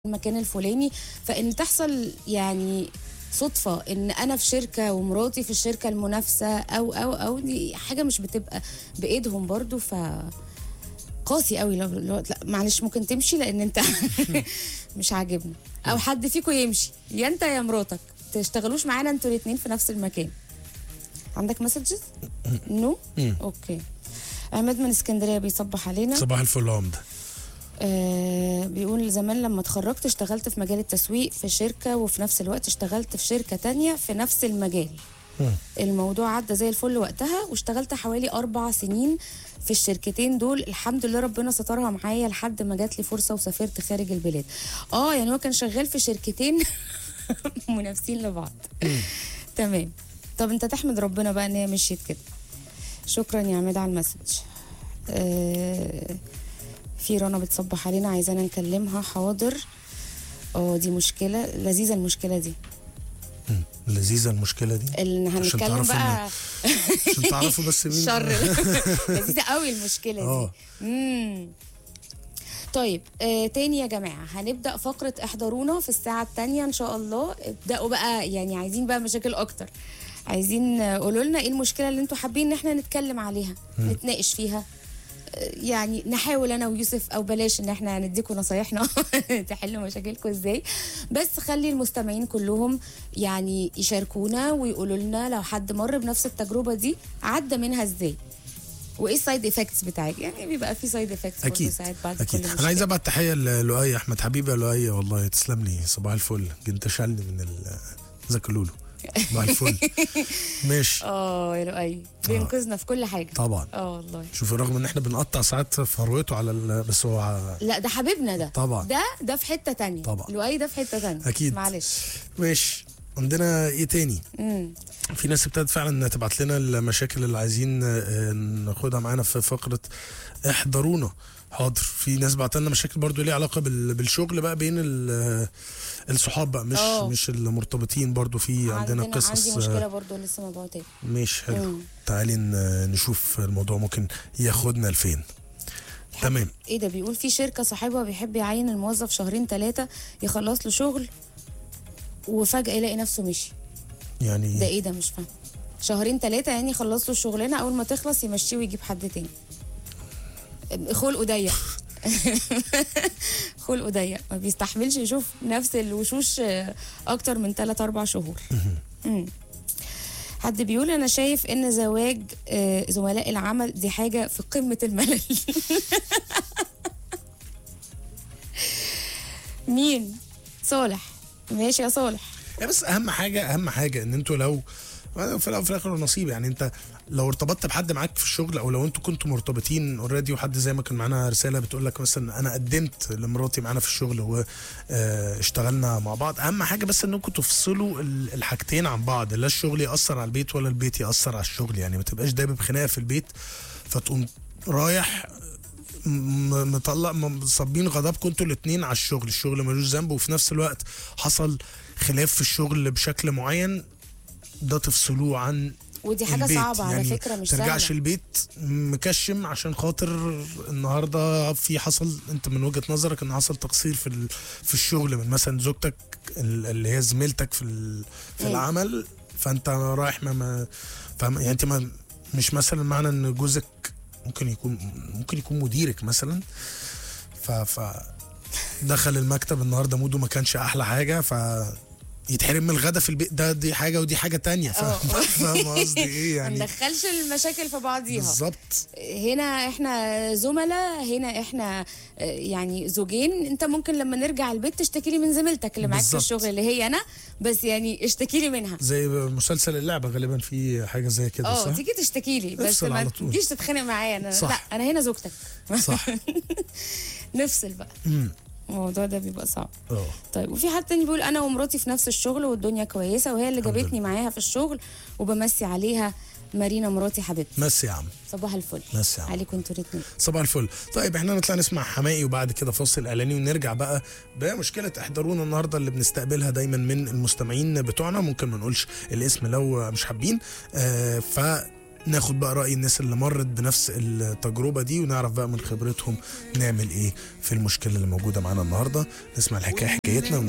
المكان الفلاني. فإن تحصل يعني صدفة إن أنا في شركة ومراتي في الشركة المنافسة أو دي حاجة مش بتبقى بإيدهم برضو. قاسي قوي لا معلش ممكن تمشي لأن أنت مش عاجبني، أو حد فيكم يمشي، يا أنت يا مراتك تشتغلوش معانا انتوا الاتنين في نفس المكان. عندك مسجز؟ نو؟ أوكي. عماد من اسكندرية بيصبح علينا. صباح الفل يا عمده. بيقول زمان لما اتخرجت اشتغلت في مجال التسويق في شركة، وفي نفس الوقت اشتغلت في شركة تانية في نفس المجال. الموضوع عدى زي الفل وقتها، واشتغلت حوالي 4 سنين في الشركتين دول. الحمد لله ربنا سترها معايا لحد ما جات لي فرصة وسافرت خارج البلاد. يعني هو كان شغال في شركتين منافسين لبعض. تمام. طب انت تحمد ربنا بقى ان هي مشيت كده. شكرا يا عماد على المسج. في رنا بتصبح علينا عايزانا نكلمها. حاضر. دي مشكلة لذيذة المشكلة دي. لذيذة المشكلة دي اللي هنتكلم بقى عشان تعرفوا بس مين شر. لذيذة قوي المشكلة دي. طيب تاني يا جماعة هنبدأ فقرة احضرونا في الساعة التانية ان شاء الله. ابدأوا بقى، يعني عايزين بقى مشاكل اكتر، عايزين قولوا لنا ايه المشكلة اللي انتوا حابين ان احنا نتكلم عليها، نتناقش فيها، يعني نحاول انا ويوسف، او بلاش ان احنا نديكم نصايحنا تحلوا مشاكلكم ازاي، بس خلي المستمعين كلهم يعني يشاركونا ويقولوا لنا لو حد مر بنفس التجربة دي عدى منها ازاي، وايه السايد افكتس بتاعك. يعني بيبقى في سايد افكتس اكيد ساعات بعد اكيد. كل انا عايز ابعت تحيه للؤي احمد، حبيبي يا لؤي، والله تسلم لي. صباح الفل، انت شالني من ذاك لولو. صباح الفل. ماشي. يا لؤي بينقذنا في كل حاجه طبعا. والله. شوف، رغم ان احنا بنقطع ساعات فروته على بس هو لا ده حبيبنا ده طبعا. ده في حته تانية طبعا. لؤي ده في حته تانية اكيد. معلش. ماشي. عندنا ايه تاني؟ في ناس ابتدت فعلا تبعت لنا المشاكل اللي عايزين ناخدها معانا في فقره احضرونا. حاضر. في ناس بعت لنا مشاكل برضو ليها علاقه بالشغل بقى بين الصحاب بقى، مش المرتبطين. برضو في عندنا قصص. عندي مشكله برضو لسه مبعوتة. مش حلو. تعالي نشوف الموضوع ممكن ياخدنا لفين. تمام. ايه ده؟ بيقول في شركه صاحبها بيحب يعين الموظف 2-3 يخلص له شغل، وفجاه يلاقي نفسه مشي. يعني ده ايه ده؟ مش فاهم. 2-3 يعني يخلص له الشغلانه، اول ما تخلص يمشيه ويجيب حد تاني. خلقه ضيق. خلقه ضيق، ما بيستحملش يشوف نفس الوشوش اكتر من 3-4 شهور. حد بيقول انا شايف ان زواج زملاء العمل دي حاجه في قمه الملل. مين؟ صالح. ماشي يا صالح. بس اهم حاجه ان انتوا لو في الاول وفي الاخر نصيب. يعني انت لو ارتبطت بحد معاك في الشغل، او لو انتوا كنتوا مرتبطين اوريدي، وحد زي ما كان معانا رساله بتقول لك مثلا انا قدمت لمراتي معانا في الشغل واشتغلنا مع بعض، اهم حاجه بس انكم تفصلوا الحاجتين عن بعض. لا الشغل ياثر على البيت ولا البيت ياثر على الشغل. يعني ما تبقاش دايما بخناقه في البيت فتقوم رايح مطلق صابين غضبكم انتوا الاثنين على الشغل ملوش ذنب، وفي نفس الوقت حصل خلاف في الشغل بشكل معين، ده تفصلوه عن ودي حاجه البيت. صعبه على يعني فكره، مش سهله. ترجعش البيت مكشم عشان خاطر النهارده حصل انت من وجهه نظرك ان حصل تقصير في الشغل من مثلا زوجتك اللي هي زميلتك في العمل، فانت رايح فاهم. يعني انت مش مثلا معنى ان جوزك ممكن يكون مديرك مثلا، ف دخل المكتب النهارده موده ما كانش احلى حاجه، يتحرم من الغدا في البيت. دي حاجه ودي حاجه تانية. فاهم قصدي ايه؟ يعني ما ندخلش المشاكل في بعضيها. بالظبط. هنا احنا زملاء، هنا احنا يعني زوجين. انت ممكن لما نرجع البيت تشتكي لي من زميلتك اللي معاك في الشغل اللي هي انا، بس يعني اشتكي لي منها. زي مسلسل اللعبه غالبا في حاجه زي كده. صح. تيجي تشتكي لي بس ما تجيش تتخانق معايا انا. لا انا هنا زوجتك. صح. نفصل بقى. الموضوع ده بيبقى صعب. طيب، وفي حد تاني بيقول انا ومراتي في نفس الشغل والدنيا كويسه، وهي اللي جابتني معاها في الشغل وبمسي عليها. مارينا مراتي حبيبتي. مسي يا عم. صباح الفل. مسي يا عم عليكم انتوا الاثنين. صباح الفل. طيب احنا نطلع نسمع حماقي، وبعد كده فاصل اعلاني، ونرجع بقى بمشكله احضرونا النهارده اللي بنستقبلها دايما من المستمعين بتوعنا. ممكن ما نقولش الاسم لو مش حابين. ناخد بقى رأي الناس اللي مرت بنفس التجربة دي، ونعرف بقى من خبرتهم نعمل ايه في المشكلة اللي موجودة معانا النهاردة. نسمع الحكاية حكايتنا